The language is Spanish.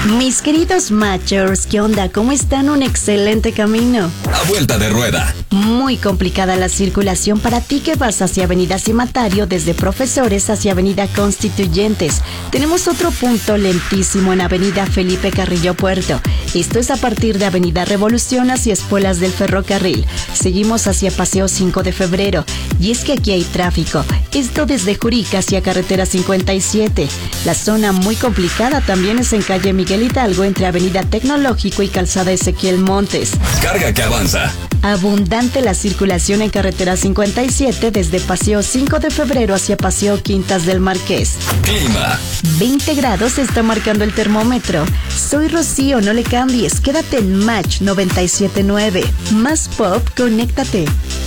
Mis queridos matchers, ¿qué onda? ¿Cómo están? Un excelente camino. A vuelta de rueda. Muy complicada la circulación para ti que vas hacia Avenida Cimatario desde Profesores hacia Avenida Constituyentes. Tenemos otro punto lentísimo en Avenida Felipe Carrillo Puerto. Esto es a partir de Avenida Revolución hacia Espuelas del Ferrocarril. Seguimos hacia Paseo 5 de Febrero. Y es que aquí hay tráfico. Esto desde Jurica hacia Carretera 57. La zona muy complicada también es en calle Miguel Hidalgo entre Avenida Tecnológico y Calzada Ezequiel Montes. Carga que avanza. Abundante la circulación en Carretera 57 desde Paseo 5 de Febrero hacia Paseo Quintas del Marqués. Clima. 20 grados está marcando el termómetro. Soy Rocío, no le cambies. Quédate en Match 97.9. Más pop, conéctate.